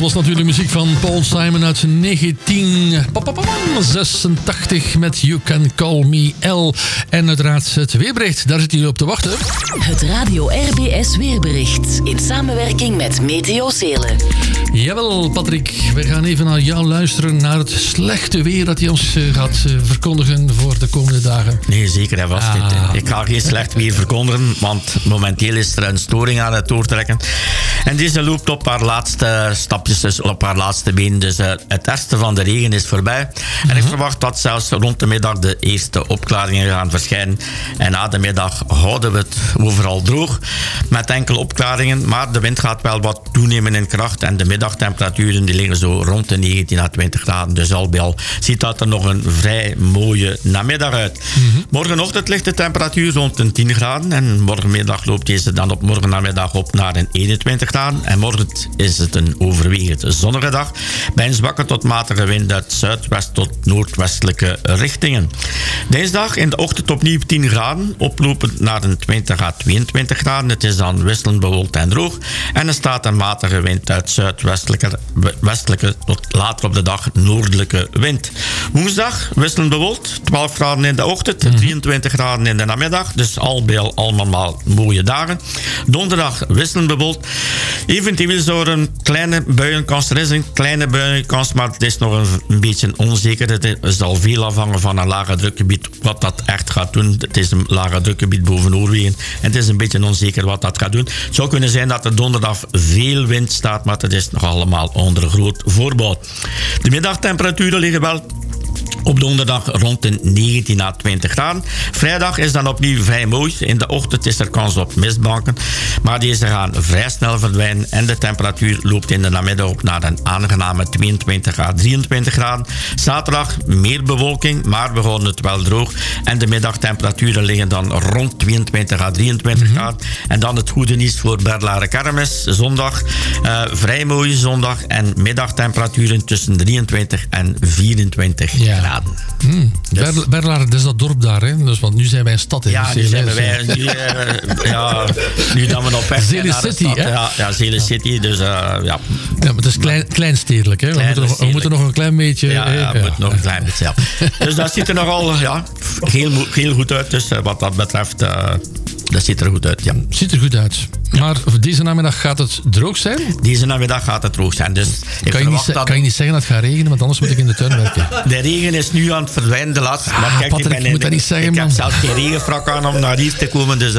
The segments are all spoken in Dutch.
was natuurlijk muziek van Paul Simon uit 1986 met You Can Call Me L. En uiteraard het weerbericht, daar zitten jullie op te wachten. Het Radio RBS weerbericht in samenwerking met Meteo Selen. Jawel, Patrick, we gaan even naar jou luisteren, naar het slechte weer dat hij ons gaat verkondigen voor de komende dagen. Nee, zeker en vast. Ik ga geen slecht weer verkondigen, want momenteel is er een storing aan het doortrekken. En deze loopt op haar laatste stapjes, dus op haar laatste been. Dus het ergste van de regen is voorbij. En ik verwacht dat zelfs rond de middag de eerste opklaringen gaan verschijnen. En na de middag houden we het overal droog, met enkele opklaringen. Maar de wind gaat wel wat toenemen in kracht. En de middagtemperaturen die liggen zo rond de 19 à 20 graden. Dus al bij al ziet dat er nog een vrij mooie namiddag uit. Morgenochtend ligt de temperatuur rond de 10 graden. En morgenmiddag loopt deze dan op morgennamiddag op naar een 21 graden. En morgen is het een overwegend zonnige dag. Bij een zwakke tot matige wind uit zuidwest tot noordwestelijke richtingen. Dinsdag in de ochtend opnieuw 10 graden. Oplopend naar een 20 à 22 graden. Het is dan wisselend bewolkt en droog. En er staat een matige wind uit zuidwestelijke tot later op de dag noordelijke wind. Woensdag wisselend bewolkt. 12 graden in de ochtend. 23 graden in de namiddag. Dus al bij al allemaal mooie dagen. Donderdag wisselend bewolkt. Eventueel zou er een kleine buienkans. Er is een kleine buienkans, maar het is nog een beetje onzeker. Het zal veel afhangen van een lage drukgebied. Wat dat echt gaat doen. Het is een lage drukgebied boven Noorwegen. En het is een beetje onzeker wat dat gaat doen. Het zou kunnen zijn dat er donderdag veel wind staat, maar het is nog allemaal onder groot voorbouw. De middagtemperaturen liggen wel op donderdag rond de 19 à 20 graden. Vrijdag is dan opnieuw vrij mooi. In de ochtend is er kans op mistbanken. Maar deze gaan vrij snel verdwijnen. En de temperatuur loopt in de namiddag op naar een aangename 22 à 23 graden. Zaterdag meer bewolking, maar we houden het wel droog. En de middagtemperaturen liggen dan rond 22 à 23 graden. En dan het goede nieuws voor Berlare Kermis. Zondag, vrij mooie zondag. En middagtemperaturen tussen 23 en 24 graden. Dus. Berlare, dat is dat dorp daar, hè? Dus, want nu zijn wij een stad in ja, nu zijn wij nu dan we op weg zijn Zele naar de City, stad. hè? Ja, Zele City, dus ja. Ja, maar het is kleinstedelijk, hè? We moeten nog een klein beetje... Ja, moet nog een klein beetje, ja. Dus dat ziet er nogal heel goed uit. Dus wat dat betreft, dat ziet er goed uit, ja. Ziet er goed uit. Ja. Maar deze namiddag gaat het droog zijn? Deze namiddag gaat het droog zijn. Dus kan je niet zeggen dat het gaat regenen, want anders moet ik in de tuin werken. De regen is nu aan het verdwijnen, de laatste. Maar kijk, Patrick, je moet dat niet zeggen, man. Ik heb zelfs geen regenfrak aan om naar hier te komen, dus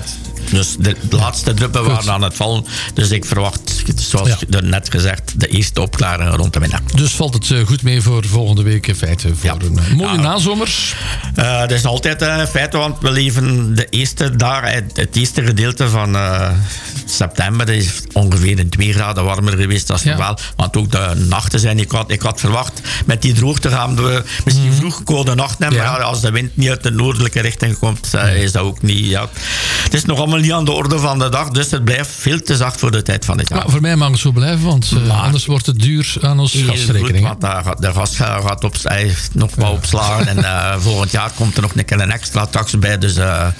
de laatste druppen waren aan het vallen. Dus ik verwacht, zoals net gezegd, de eerste opklaringen rond de middag. Dus valt het goed mee voor volgende week in feite? Voor een mooie nazomers? Dat is altijd een feit, want we leven de eerste dagen, het eerste gedeelte van september is ongeveer 2 graden warmer geweest als normaal. Want ook de nachten zijn, ik had verwacht, met die droogte gaan we misschien vroeg koude nacht nemen. Maar als de wind niet uit de noordelijke richting komt, is dat ook niet... Ja. Het is nog allemaal niet aan de orde van de dag, dus het blijft veel te zacht voor de tijd van het jaar. Maar voor mij mag het zo blijven, want anders wordt het duur aan ons gasrekening. Goed, want de gas gaat nog wel opslagen en volgend jaar komt er nog een extra tax bij. Dus,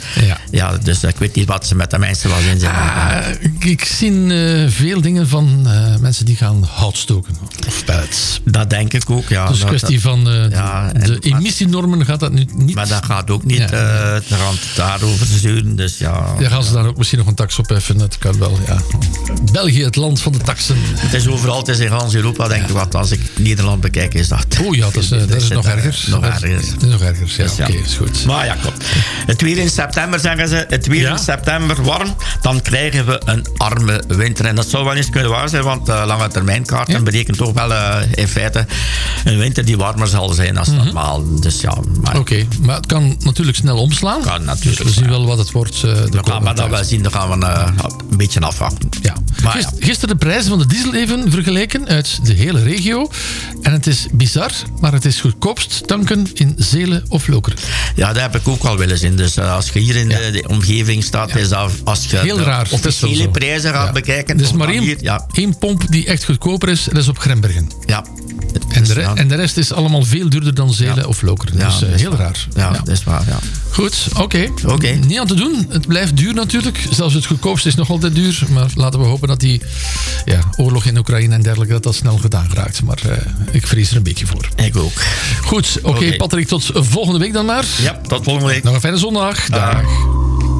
dus ik weet niet wat ze met de mensen wel in zijn. Ik zie veel dingen van mensen die gaan hout stoken. Of pellets. Dat denk ik ook, ja. Dus kwestie van de emissienormen gaat dat nu niet. Maar dat gaat ook niet. We gaan daarover zeuren, dus ja. Ja, gaan ze daar ook misschien nog een tax op heffen? Dat kan wel, ja. België, het land van de taxen. Het is overal, het is in gans Europa, denk ik. Wat als ik Nederland bekijk, is dat. Oh ja, dat is nog erger. Nog erger. Dat is nog erger, ja. Dus, Oké, is goed. Maar ja, klopt. Het weer in september, zeggen ze. Het weer in september warm. Dan krijgen we een arme winter. En dat zou wel eens kunnen waar zijn, want lange termijnkaarten berekenen toch wel in feite een winter die warmer zal zijn als normaal. Dus ja. Oké, maar het kan natuurlijk snel omslaan. Kan natuurlijk. Dus we zien wel wat het wordt. Maar dat we zien, dan gaan we een beetje afwachten. Ja. Gisteren de prijzen van de diesel even vergeleken uit de hele regio. En het is bizar, maar het is goedkoopst tanken in Zelen of Lokeren. Ja, dat heb ik ook al willen zien. Dus als je hier in de omgeving staat, is dat als je heel raar. Officiële prijzen gaat bekijken. Er is maar één pomp die echt goedkoper is, en dat is op Grembergen. Ja. En de rest is allemaal veel duurder dan Zelen of Lokeren. Dus heel raar. Ja, dat is waar, ja. Goed, oké. Niet aan te doen. Het blijft duur natuurlijk. Zelfs het goedkoopste is nog altijd duur. Maar laten we hopen dat die oorlog in Oekraïne en dergelijke, dat snel gedaan geraakt. Maar ik vrees er een beetje voor. Ik ook. Goed, oké, Patrick, tot volgende week dan maar. Ja, tot volgende week. Nog een fijne zondag. Dag.